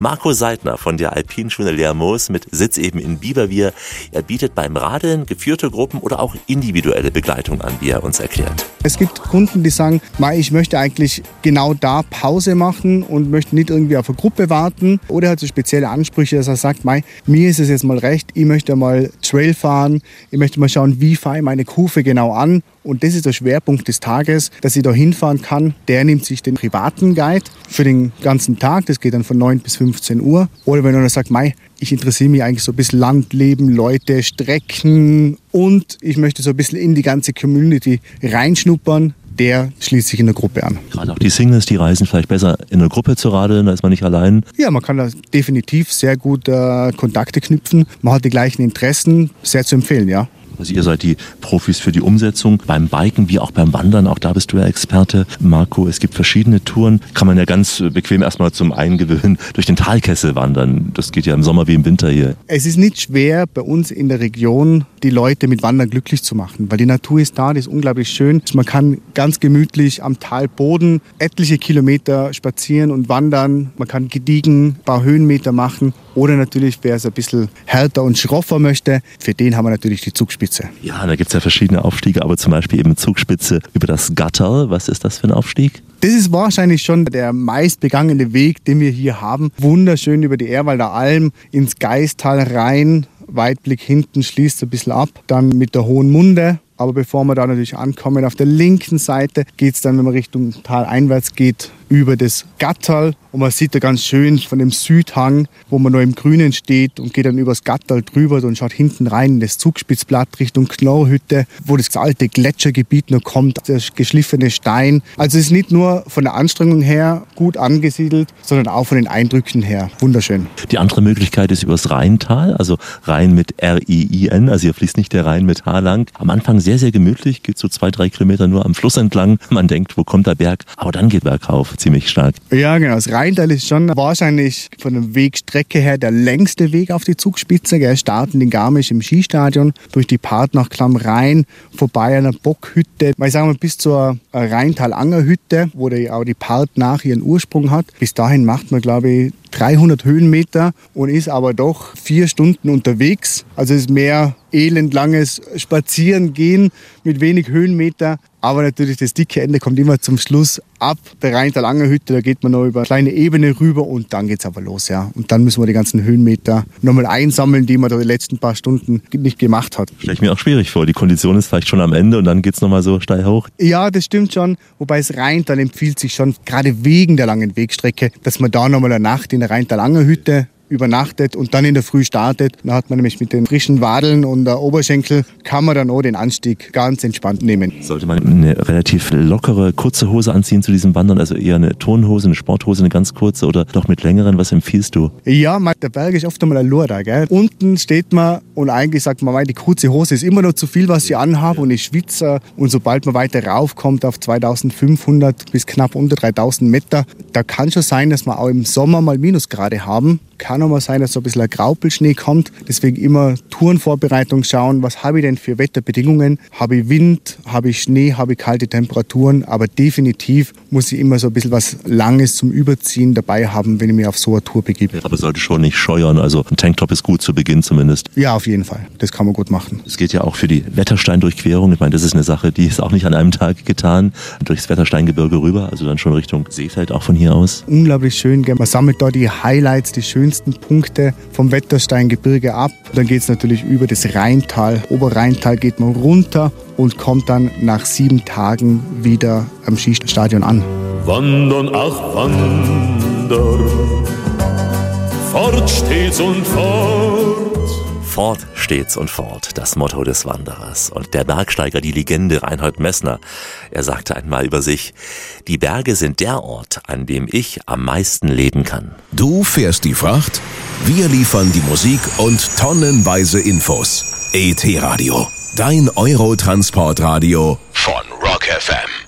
Marco Seidner von der Alpinschule Lermoos mit Sitz eben in Bieberwier. Er bietet beim Radeln geführte Gruppen oder auch individuelle Begleitung an, wie er uns erklärt. Es gibt Kunden, die sagen, ich möchte eigentlich genau da Pause machen und möchte nicht irgendwie auf eine Gruppe warten. Oder er hat so spezielle Ansprüche, dass er sagt, mir ist es jetzt mal recht, ich möchte mal Trail fahren, ich möchte mal schauen, wie fahre ich meine Kurve genau an. Und das ist der Schwerpunkt des Tages, dass ich da hinfahren kann. Der nimmt sich den privaten Guide für den ganzen Tag. Das geht dann von 9 bis 15 Uhr. Oder wenn er sagt, ich interessiere mich eigentlich so ein bisschen Landleben, Leute, Strecken und ich möchte so ein bisschen in die ganze Community reinschnuppern, der schließt sich in der Gruppe an. Gerade auch die Singles, die reisen vielleicht besser in einer Gruppe zu radeln, da ist man nicht allein. Ja, man kann da definitiv sehr gut Kontakte knüpfen. Man hat die gleichen Interessen, sehr zu empfehlen, ja. Also ihr seid die Profis für die Umsetzung beim Biken wie auch beim Wandern. Auch da bist du ja Experte, Marco. Es gibt verschiedene Touren. Kann man ja ganz bequem erstmal zum Eingewöhnen durch den Talkessel wandern. Das geht ja im Sommer wie im Winter hier. Es ist nicht schwer, bei uns in der Region die Leute mit Wandern glücklich zu machen, weil die Natur ist da, die ist unglaublich schön. Man kann ganz gemütlich am Talboden etliche Kilometer spazieren und wandern. Man kann gediegen ein paar Höhenmeter machen. Oder natürlich, wer es ein bisschen härter und schroffer möchte, für den haben wir natürlich die Zugspitze. Ja, da gibt es ja verschiedene Aufstiege, aber zum Beispiel eben Zugspitze über das Gatterl. Was ist das für ein Aufstieg? Das ist wahrscheinlich schon der meist begangene Weg, den wir hier haben. Wunderschön über die Ehrwalder Alm ins Gaistal rein. Weitblick hinten schließt ein bisschen ab. Dann mit der Hohen Munde. Aber bevor wir da natürlich ankommen, auf der linken Seite geht es dann, wenn man Richtung Tal einwärts geht, über das Gatterl. Und man sieht da ganz schön von dem Südhang, wo man noch im Grünen steht und geht dann über das Gatterl drüber und schaut hinten rein in das Zugspitzplatt Richtung Knorrhütte, wo das alte Gletschergebiet noch kommt, der geschliffene Stein. Also es ist nicht nur von der Anstrengung her gut angesiedelt, sondern auch von den Eindrücken her. Wunderschön. Die andere Möglichkeit ist übers Rheintal, also Rhein mit R-I-I-N, also hier fließt nicht der Rhein mit H lang. Am Anfang sehr, sehr gemütlich, geht so 2-3 Kilometer nur am Fluss entlang. Man denkt, wo kommt der Berg? Aber dann geht bergauf, ziemlich stark. Ja, genau. Das Rheintal ist schon wahrscheinlich von der Wegstrecke her der längste Weg auf die Zugspitze. Wir starten in Garmisch im Skistadion, durch die Part nach Klammrhein, vorbei an einer Bockhütte. Ich sage mal, bis zur Rheintal-Angerhütte, wo auch die Part nach ihren Ursprung hat. Bis dahin macht man, glaube ich, 300 Höhenmeter und ist aber doch 4 Stunden unterwegs. Also es ist mehr elendlanges Spazierengehen mit wenig Höhenmeter. Aber natürlich das dicke Ende kommt immer zum Schluss ab der Rheintal-Angerhütte. Da geht man noch über eine kleine Ebene rüber und dann geht's aber los. Ja. Und dann müssen wir die ganzen Höhenmeter nochmal einsammeln, die man da die letzten paar Stunden nicht gemacht hat. Stelle ich mir auch schwierig vor. Die Kondition ist vielleicht schon am Ende und dann geht's nochmal so steil hoch. Ja, das stimmt schon. Wobei das Rheintal empfiehlt sich schon, gerade wegen der langen Wegstrecke, dass man da nochmal eine Nacht in der Rheintal-Angerhütte übernachtet und dann in der Früh startet. Da hat man nämlich mit den frischen Wadeln und der Oberschenkel, kann man dann auch den Anstieg ganz entspannt nehmen. Sollte man eine relativ lockere, kurze Hose anziehen zu diesem Wandern? Also eher eine Turnhose, eine Sporthose, eine ganz kurze oder doch mit längeren? Was empfiehlst du? Ja, der Berg ist oft einmal ein Lurder, gell? Unten steht man und eigentlich sagt man, die kurze Hose ist immer noch zu viel, was ich anhabe und ich schwitze. Und sobald man weiter raufkommt auf 2500 bis knapp unter 3000 Meter, da kann schon sein, dass wir auch im Sommer mal Minusgrade haben. Kann auch mal sein, dass so ein bisschen ein Graupelschnee kommt. Deswegen immer Tourenvorbereitung schauen, was habe ich denn für Wetterbedingungen? Habe ich Wind, habe ich Schnee, habe ich kalte Temperaturen? Aber definitiv muss ich immer so ein bisschen was Langes zum Überziehen dabei haben, wenn ich mich auf so eine Tour begebe. Aber sollte schon nicht scheuern, also ein Tanktop ist gut zu Beginn zumindest. Ja, auf jeden Fall. Das kann man gut machen. Es geht ja auch für die Wettersteindurchquerung. Ich meine, das ist eine Sache, die ist auch nicht an einem Tag getan. Durchs Wettersteingebirge rüber, also dann schon Richtung Seefeld auch von hier aus. Unglaublich schön. Man sammelt da die Highlights, die schönsten Punkte vom Wettersteingebirge ab. Dann geht es natürlich über das Rheintal. Oberrheintal geht man runter und kommt dann nach 7 Tagen wieder am Skistadion an. Wandern, ach wandern, fort stets und fort. Fort stets und fort, das Motto des Wanderers. Und der Bergsteiger, die Legende Reinhold Messner, er sagte einmal über sich: Die Berge sind der Ort, an dem ich am meisten leben kann. Du fährst die Fracht, wir liefern die Musik und tonnenweise Infos. ET Radio, dein Eurotransportradio von Rock FM.